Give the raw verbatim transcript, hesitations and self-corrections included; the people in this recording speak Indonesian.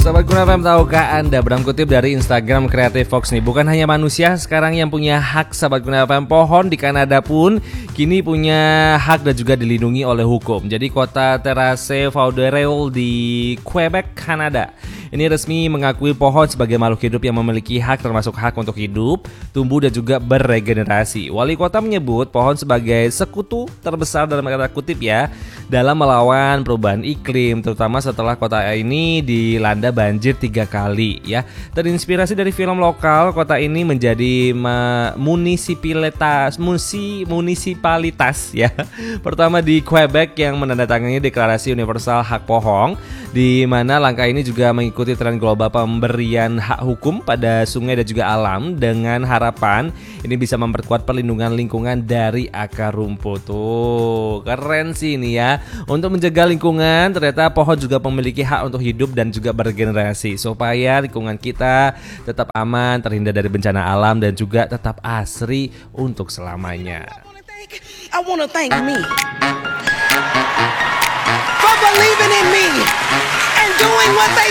Sahabat Kuna F M, tahukah Anda, Bram kutip dari Instagram Creative Fox nih, bukan hanya manusia sekarang yang punya hak Sahabat Kuna F M, pohon di Kanada pun kini punya hak dan juga dilindungi oleh hukum. Jadi kota Terrasse Vaudreuil di Quebec, Kanada ini resmi mengakui pohon sebagai makhluk hidup yang memiliki hak, termasuk hak untuk hidup, tumbuh dan juga beregenerasi. Wali kota menyebut pohon sebagai sekutu terbesar dalam kata kutip ya, dalam melawan perubahan iklim, terutama setelah kota ini dilanda banjir tiga kali ya. Terinspirasi dari film lokal, kota ini menjadi munisipalitas musi, munisipalitas ya pertama di Quebec yang menandatangani deklarasi universal hak pohon, di mana langkah ini juga mengikuti tren global pemberian hak hukum pada sungai dan juga alam, dengan harapan ini bisa memperkuat perlindungan lingkungan dari akar rumput. Tuh, keren sih ini ya. Untuk menjaga lingkungan, ternyata pohon juga memiliki hak untuk hidup dan juga bergenerasi, supaya lingkungan kita tetap aman, terhindar dari bencana alam, dan juga tetap asri untuk selamanya. I wanna thank me for believing in me and doing what they